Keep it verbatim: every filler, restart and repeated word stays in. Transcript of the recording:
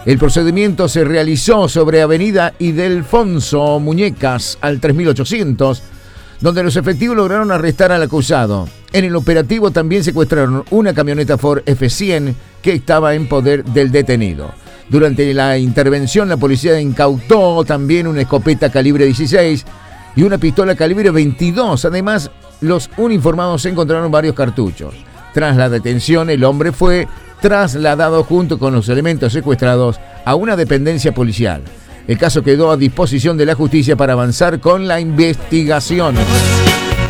El procedimiento se realizó sobre Avenida Ildefonso Muñecas al tres mil ochocientos, donde los efectivos lograron arrestar al acusado. En el operativo también secuestraron una camioneta Ford F cien que estaba en poder del detenido. Durante la intervención, la policía incautó también una escopeta calibre dieciséis y una pistola calibre veintidós. Además, los uniformados encontraron varios cartuchos. Tras la detención, el hombre fue trasladado junto con los elementos secuestrados a una dependencia policial. El caso quedó a disposición de la justicia para avanzar con la investigación.